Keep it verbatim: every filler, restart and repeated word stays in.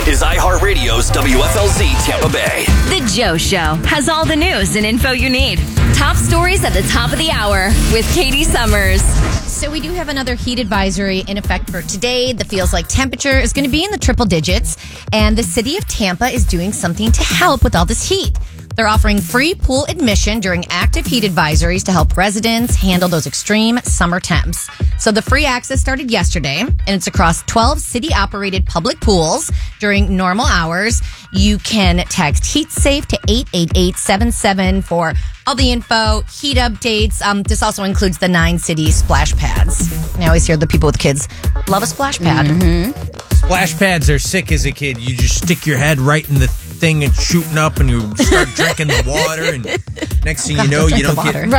is iHeartRadio's W F L Z Tampa Bay. The Joe Show has all the news and info you need. Top stories at the top of the hour with Katie Summers. So we do have another heat advisory in effect for today. The feels like temperature is going to be in the triple digits, and the city of Tampa is doing something to help with all this heat. They're offering free pool admission during active heat advisories to help residents handle those extreme summer temps. So the free access started yesterday, and it's across twelve city-operated public pools during normal hours. You can text HeatSafe to eight eight eight seven seven for all the info, heat updates. Um, this also includes the nine city splash pads. I always hear the people with kids love a splash pad. Mm-hmm. Splash pads are sick as a kid. You just stick your head right in the thing and shooting up, and you start drinking the water, and next thing you know, you don't get